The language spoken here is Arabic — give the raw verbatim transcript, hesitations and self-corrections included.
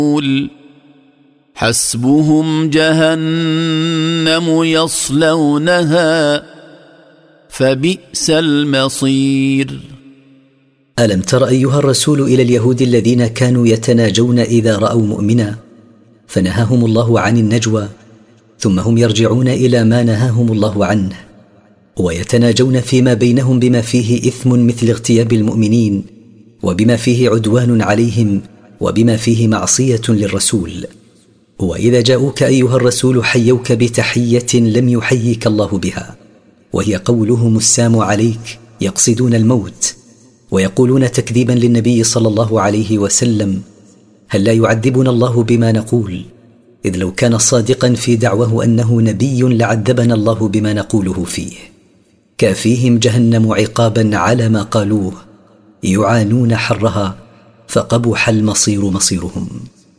حسبهم جهنم يصلونها فبئس المصير. ألم تر أيها الرسول إلى اليهود الذين كانوا يتناجون إذا رأوا مؤمنا فنهاهم الله عن النجوى، ثم هم يرجعون إلى ما نهاهم الله عنه، ويتناجون فيما بينهم بما فيه إثم مثل اغتياب المؤمنين، وبما فيه عدوان عليهم، وبما فيه معصية للرسول. وإذا جاءوك أيها الرسول حيوك بتحية لم يحييك الله بها، وهي قولهم السام عليك، يقصدون الموت، ويقولون تكذيبا للنبي صلى الله عليه وسلم: هل لا يعذبنا الله بما نقول؟ إذ لو كان صادقا في دعوه أنه نبي لعذبنا الله بما نقوله فيه. كافيهم جهنم عقابا على ما قالوه، يعانون حرها، فقبح المصير مصيرهم.